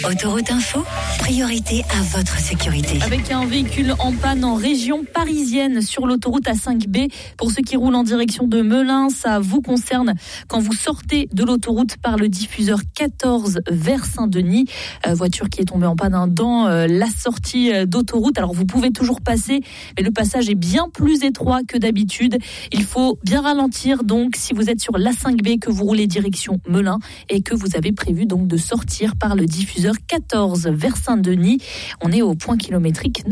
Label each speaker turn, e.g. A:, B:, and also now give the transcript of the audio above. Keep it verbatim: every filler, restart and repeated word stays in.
A: Autoroute Info, priorité à votre sécurité.
B: Avec un véhicule en panne en région parisienne sur l'autoroute A cinq B. Pour ceux qui roulent en direction de Melun, ça vous concerne quand vous sortez de l'autoroute par le diffuseur quatorze vers Saint-Denis. Euh, voiture qui est tombée en panne dans euh, la sortie d'autoroute. Alors vous pouvez toujours passer, mais le passage est bien plus étroit que d'habitude. Il faut bien ralentir donc si vous êtes sur l'A cinq B, que vous roulez direction Melun et que vous avez prévu donc de sortir par le diffuseur quatorze vers Saint-Denis. On est au point kilométrique